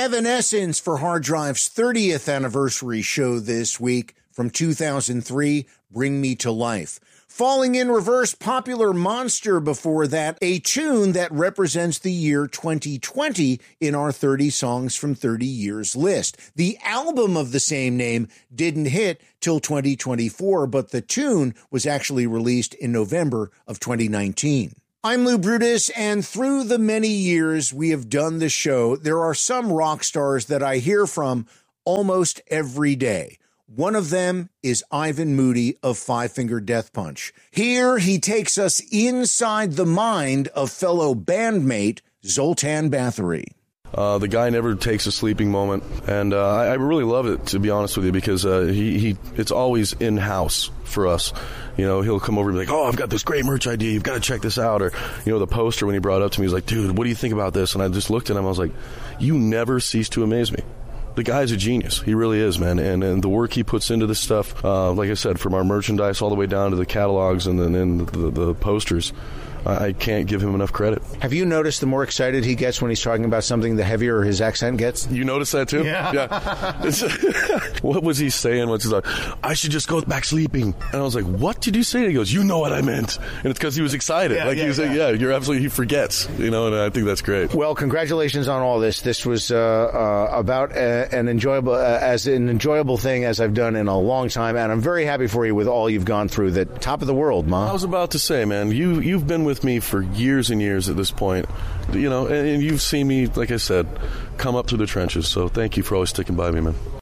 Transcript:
Evanescence for Hard Drive's 30th anniversary show this week from 2003, Bring Me to Life. Falling in Reverse, Popular Monster before that, a tune that represents the year 2020 in our 30 Songs from 30 Years list. The album of the same name didn't hit till 2024, but the tune was actually released in November of 2019. I'm Lou Brutus, and through the many years we have done the show, there are some rock stars that I hear from almost every day. One of them is Ivan Moody of Five Finger Death Punch. Here he takes us inside the mind of fellow bandmate Zoltan Bathory. The guy never takes a sleeping moment, and I really love it, to be honest with you, because it's always in-house for us. You know, he'll come over and be like, oh, I've got this great merch idea, you've got to check this out. Or, you know, the poster, when he brought it up to me, he was like, dude, what do you think about this? And I just looked at him, I was like, you never cease to amaze me. The guy's a genius. He really is, man. And the work he puts into this stuff, like I said, from our merchandise all the way down to the catalogs and then the posters, I can't give him enough credit. Have you noticed the more excited he gets when he's talking about something, the heavier his accent gets? You notice that too? Yeah. What was he saying? He's like, I should just go back sleeping. And I was like, what did you say? And he goes, you know what I meant. And it's because he was excited. You're absolutely, he forgets, you know, and I think that's great. Well, congratulations on all this. This was about an enjoyable thing as I've done in a long time, and I'm very happy for you with all you've gone through. The top of the world, Ma. I was about to say, man, you've been with me for years and years at this point, you know, and you've seen me, like I said, come up through the trenches. So thank you for always sticking by me, man.